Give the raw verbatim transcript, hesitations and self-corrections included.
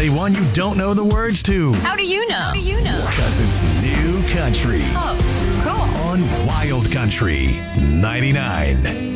play one you don't know the words to. How do you know? How do you know? Because it's new country Oh, cool. on Wild Country ninety-nine.